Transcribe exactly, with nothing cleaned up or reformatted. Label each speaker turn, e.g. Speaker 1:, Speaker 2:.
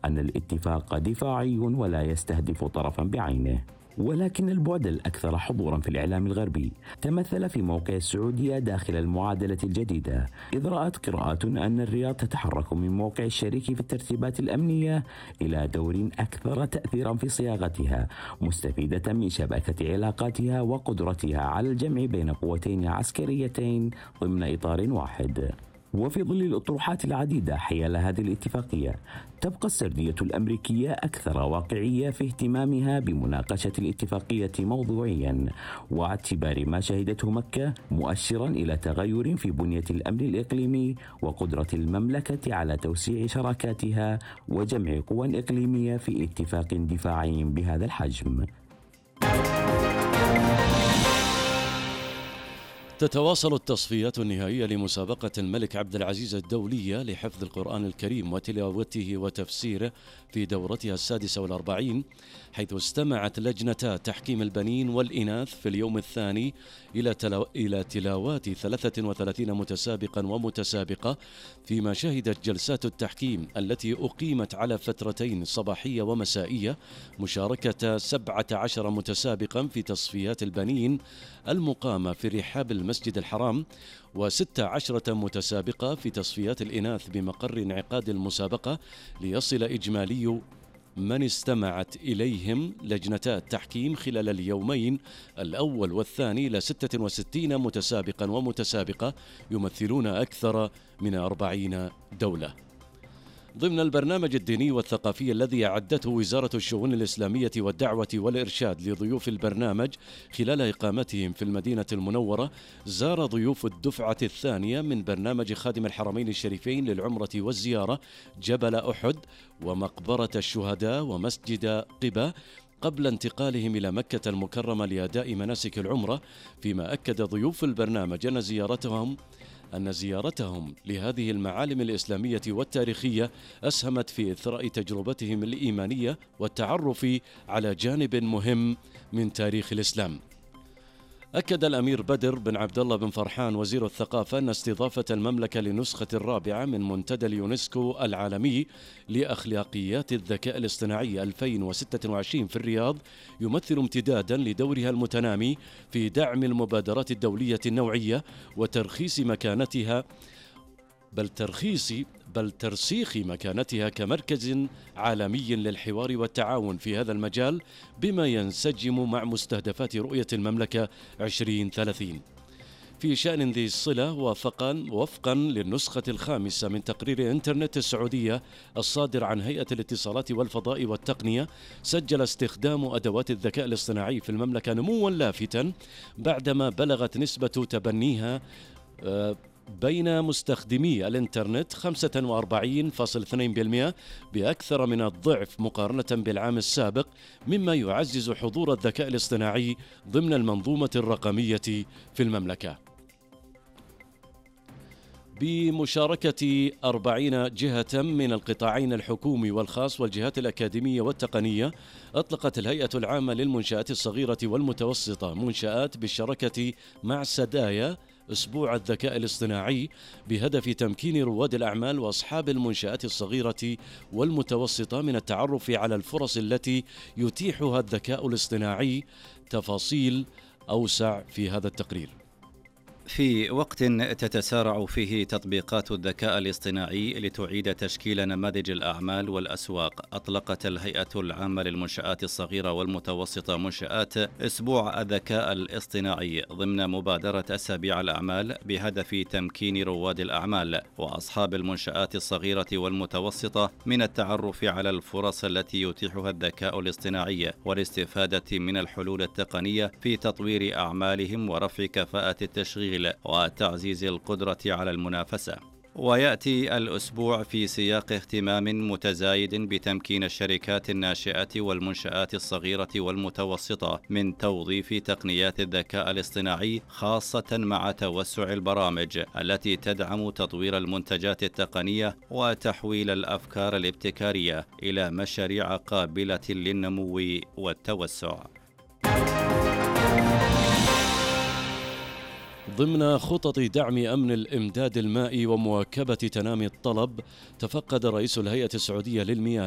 Speaker 1: أن الاتفاق دفاعي ولا يستهدف طرفا بعينه. ولكن البعد الأكثر حضورا في الإعلام الغربي تمثل في موقع السعودية داخل المعادلة الجديدة، إذ رأت قراءات أن الرياض تتحرك من موقع الشريك في الترتيبات الأمنية إلى دور أكثر تأثيرا في صياغتها، مستفيدة من شبكة علاقاتها وقدرتها على الجمع بين قوتين عسكريتين ضمن إطار واحد. وفي ظل الأطروحات العديدة حيال هذه الاتفاقية، تبقى السردية الأمريكية أكثر واقعية في اهتمامها بمناقشة الاتفاقية موضوعيا، واعتبار ما شهدته مكة مؤشرا إلى تغير في بنية الأمن الإقليمي وقدرة المملكة على توسيع شراكاتها وجمع قوى إقليمية في اتفاق دفاعي بهذا الحجم.
Speaker 2: تتواصل التصفيات النهائية لمسابقة الملك عبد العزيز الدولية لحفظ القرآن الكريم وتلاوته وتفسيره في دورتها السادسة والأربعين، حيث استمعت لجنتا تحكيم البنين والإناث في اليوم الثاني إلى تلو... إلى تلاوات ثلاثة وثلاثين متسابقا ومتسابقة، فيما شهدت جلسات التحكيم التي أقيمت على فترتين صباحية ومسائية مشاركة سبعة عشر متسابقا في تصفيات البنين المقامة في رحاب المسجد الحرام، وستة عشرة متسابقة في تصفيات الإناث بمقر انعقاد المسابقة، ليصل إجمالي من استمعت إليهم لجنتا التحكيم خلال اليومين الأول والثاني إلى ستة وستين متسابقا ومتسابقة يمثلون أكثر من أربعين دولة. ضمن البرنامج الديني والثقافي الذي أعدته وزارة الشؤون الإسلامية والدعوة والإرشاد لضيوف البرنامج خلال إقامتهم في المدينة المنورة، زار ضيوف الدفعة الثانية من برنامج خادم الحرمين الشريفين للعمرة والزيارة جبل أحد ومقبرة الشهداء ومسجد قباء قبل انتقالهم إلى مكة المكرمة لأداء مناسك العمرة، فيما أكد ضيوف البرنامج أن زيارتهم أن زيارتهم لهذه المعالم الإسلامية والتاريخية أسهمت في إثراء تجربتهم الإيمانية والتعرف على جانب مهم من تاريخ الإسلام. أكد الأمير بدر بن عبد الله بن فرحان وزير الثقافة أن استضافة المملكة لنسخة الرابعة من منتدى اليونسكو العالمي لأخلاقيات الذكاء الاصطناعي ألفين وستة وعشرين في الرياض يمثل امتدادا لدورها المتنامي في دعم المبادرات الدولية النوعية وترخيص مكانتها بل ترخيص بل ترسيخ مكانتها كمركز عالمي للحوار والتعاون في هذا المجال، بما ينسجم مع مستهدفات رؤية المملكة عشرين ثلاثين. في شأن ذي الصلة، وفقا وفقا للنسخة الخامسة من تقرير إنترنت السعودية الصادر عن هيئة الاتصالات والفضاء والتقنية، سجل استخدام أدوات الذكاء الاصطناعي في المملكة نموا لافتا بعدما بلغت نسبة تبنيها آه بين مستخدمي الإنترنت خمسة وأربعين فاصلة اثنين بالمئة، بأكثر من الضعف مقارنة بالعام السابق، مما يعزز حضور الذكاء الاصطناعي ضمن المنظومة الرقمية في المملكة. بمشاركة أربعين جهة من القطاعين الحكومي والخاص والجهات الأكاديمية والتقنية، أطلقت الهيئة العامة للمنشآت الصغيرة والمتوسطة منشآت بالشراكة مع سدايا أسبوع الذكاء الاصطناعي، بهدف تمكين رواد الأعمال وأصحاب المنشآت الصغيرة والمتوسطة من التعرف على الفرص التي يتيحها الذكاء الاصطناعي. تفاصيل أوسع في هذا التقرير.
Speaker 3: في وقت تتسارع فيه تطبيقات الذكاء الاصطناعي لتعيد تشكيل نماذج الأعمال والأسواق، أطلقت الهيئة العامة للمنشآت الصغيرة والمتوسطة منشآت أسبوع الذكاء الاصطناعي ضمن مبادرة أسابيع الأعمال، بهدف تمكين رواد الأعمال وأصحاب المنشآت الصغيرة والمتوسطة من التعرف على الفرص التي يتيحها الذكاء الاصطناعي والاستفادة من الحلول التقنية في تطوير أعمالهم ورفع كفاءة التشغيل وتعزيز القدرة على المنافسة. ويأتي الأسبوع في سياق اهتمام متزايد بتمكين الشركات الناشئة والمنشآت الصغيرة والمتوسطة من توظيف تقنيات الذكاء الاصطناعي، خاصة مع توسع البرامج التي تدعم تطوير المنتجات التقنية وتحويل الأفكار الابتكارية إلى مشاريع قابلة للنمو والتوسع.
Speaker 2: ضمن خطط دعم أمن الإمداد المائي ومواكبة تنامي الطلب، تفقد رئيس الهيئة السعودية للمياه